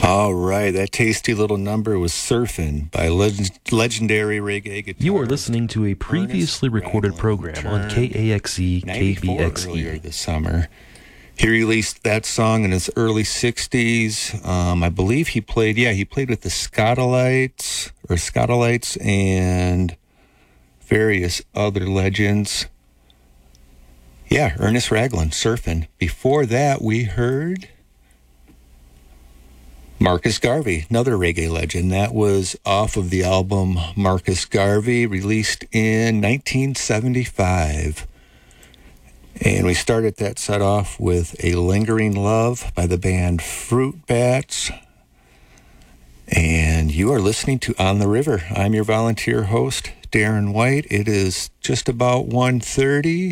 All right, that tasty little number was Surfin' by legendary reggae guitarist. You are listening to a previously recorded program on KAXE KBXE. Earlier this summer. He released that song in his early 60s. I believe he played with the Scotalites and various other legends. Yeah, Ernest Ragland, Surfin'. Before that, we heard Marcus Garvey, another reggae legend. That was off of the album Marcus Garvey, released in 1975. And we started that set off with A Lingering Love by the band Fruit Bats. And you are listening to On the River. I'm your volunteer host, Darren White. It is just about 1:30.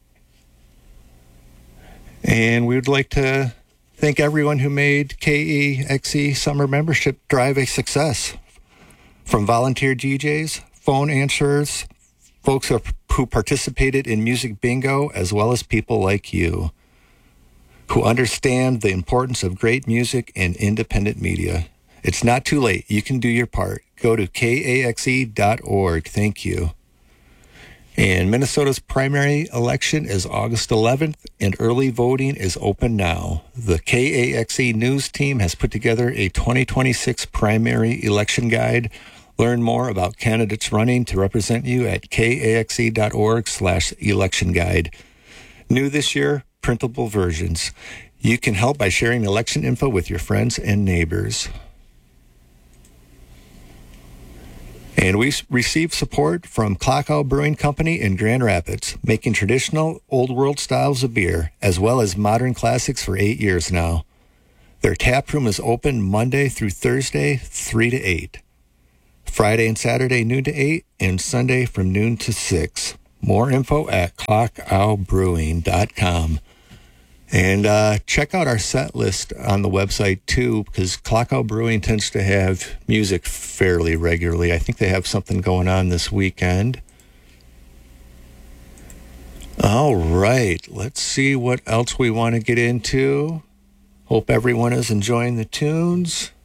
And we would like to thank everyone who made KAXE Summer Membership Drive a success. From volunteer DJs, phone answerers, folks who participated in music bingo, as well as people like you who understand the importance of great music and independent media. It's not too late. You can do your part. Go to kaxe.org. Thank you. And Minnesota's primary election is August 11th, and early voting is open now. The KAXE News team has put together a 2026 primary election guide. Learn more about candidates running to represent you at kaxe.org/election guide. New this year, printable versions. You can help by sharing election info with your friends and neighbors. And we receive support from Klockow Brewing Company in Grand Rapids, making traditional Old World styles of beer, as well as modern classics for 8 years now. Their tap room is open Monday through Thursday, 3 to 8. Friday and Saturday, noon to 8, and Sunday from noon to 6. More info at clockowbrewing.com. And check out our set list on the website, too, because Klockow Brewing tends to have music fairly regularly. I think they have something going on this weekend. All right, let's see what else we want to get into. Hope everyone is enjoying the tunes.